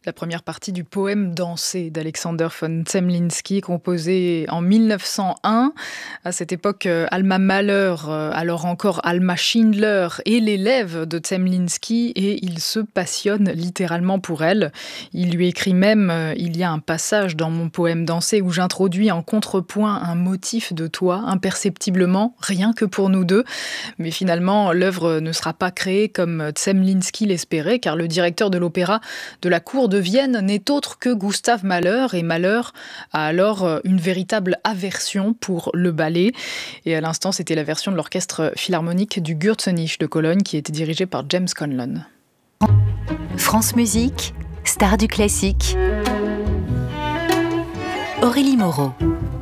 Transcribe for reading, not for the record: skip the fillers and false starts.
La première partie du poème dansé d'Alexander von Zemlinsky, composé en 1901. À cette époque, Alma Mahler, alors encore Alma Schindler, est l'élève de Zemlinsky et il se passionne littéralement pour elle. Il lui écrit même il y a un passage dans mon poème dansé où j'introduis en contrepoint un motif de toi, imperceptiblement, rien que pour nous deux. Mais finalement, l'œuvre ne sera pas créée comme Zemlinsky l'espérait, car le directeur de l'opéra de la cour de Vienne n'est autre que Gustav Mahler, et Mahler a alors une véritable aversion pour le ballet. Et à l'instant, c'était la version de l'orchestre philharmonique du Gürzenich de Cologne qui était dirigé par James Conlon. France Musique, star du classique. Aurélie Moreau.